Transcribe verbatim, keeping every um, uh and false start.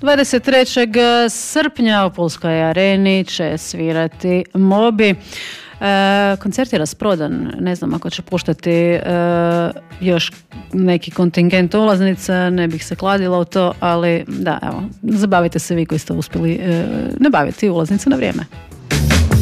dvadeset trećeg srpnja u Pulskoj areni će svirati Mobi. E, koncert je rasprodan, ne znam ako će puštati e, još neki kontingent ulaznica, ne bih se kladila u to, ali da, evo, zabavite se vi koji ste uspjeli e, nabaviti ulaznice na vrijeme.